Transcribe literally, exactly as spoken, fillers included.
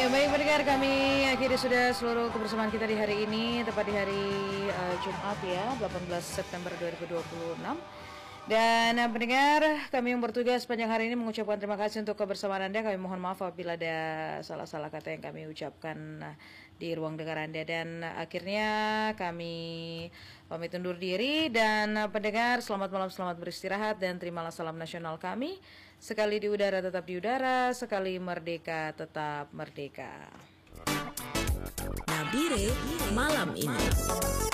Ya baik pendengar, kami akhiri sudah seluruh kebersamaan kita di hari ini, tepat di hari uh, Jumat ya, delapan belas September dua ribu dua puluh enam. Dan uh, pendengar, kami yang bertugas sepanjang hari ini mengucapkan terima kasih untuk kebersamaan Anda. Kami mohon maaf apabila ada salah-salah kata yang kami ucapkan uh, di ruang dengar Anda. Dan uh, akhirnya kami pamit undur diri. Dan uh, pendengar, selamat malam, selamat beristirahat, dan terimalah salam nasional kami. Sekali di udara tetap di udara, sekali merdeka tetap merdeka. Nabire malam ini.